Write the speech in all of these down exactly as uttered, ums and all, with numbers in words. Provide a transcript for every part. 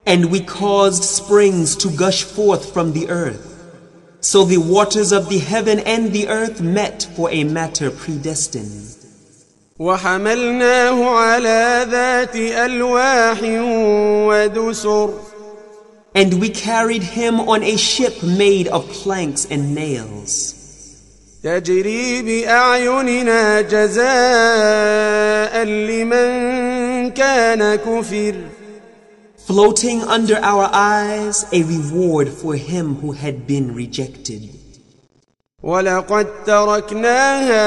And we caused springs to gush forth from the earth. So the waters of the heaven and the earth met for a matter predestined. وحملناه على ذات ألواح ودسر. And we carried him on a ship made of planks and nails. تجري بأعيننا جزاء لمن كان كفر. Floating under our eyes, a reward for him who had been rejected. وَلَقَدْ تَرَكْنَاهَا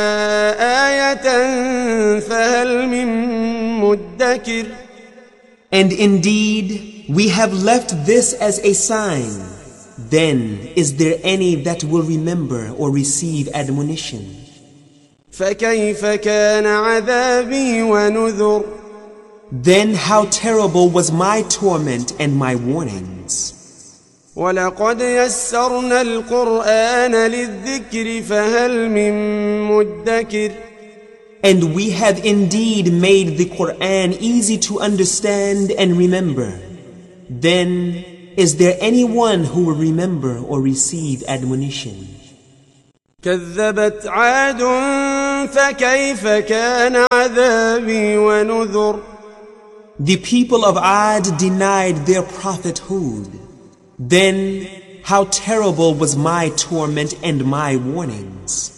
آيَةً فَهَلْ مِن مُدَّكِرٍ. And indeed, we have left this as a sign. Then is there any that will remember or receive admonition? فَكَيْفَ كَانَ عَذَابِي وَنُذُرِ. Then how terrible was my torment and my warnings. وَلَقَدْ يَسَّرْنَا الْقُرْآنَ لِلذِّكْرِ فَهَلْ مِن مُدَّكِرٍ. And we have indeed made the Quran easy to understand and remember. Then is there anyone who will remember or receive admonition? كذبت عاد فكيف كان عذابي ونذر. The people of Ad denied their prophet Hud. Then how terrible was my torment and my warnings.